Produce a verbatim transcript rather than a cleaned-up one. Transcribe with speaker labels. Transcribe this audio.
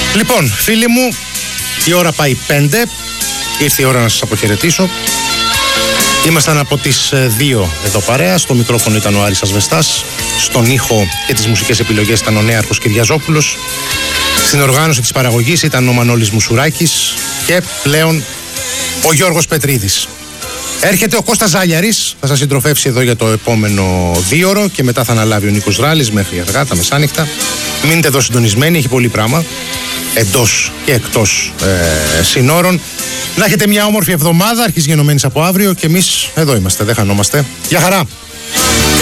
Speaker 1: Λοιπόν, φίλοι μου, η ώρα πάει πέντε. Ήρθε η ώρα να σας αποχαιρετήσω. Ήμασταν από τις δύο εδώ παρέα. Στο μικρόφωνο ήταν ο Άρης Ασβεστάς. Στον ήχο και τις μουσικές επιλογές ήταν ο Νέαρχος Κυριαζόπουλος. Στην οργάνωση της παραγωγής ήταν ο Μανώλης Μουσουράκης. Και πλέον ο Γιώργος Πετρίδης. Έρχεται ο Κώστας Ζάλιαρης, θα σας συντροφεύσει εδώ για το επόμενο δίωρο και μετά θα αναλάβει ο Νίκος Ράλης μέχρι αργά τα μεσάνυχτα. Μείνετε εδώ συντονισμένοι, έχει πολύ πράγμα εντός και εκτός ε, συνόρων. Να έχετε μια όμορφη εβδομάδα, αρχής γενομένης από αύριο, και εμείς εδώ είμαστε, δεν χανόμαστε. Γεια χαρά!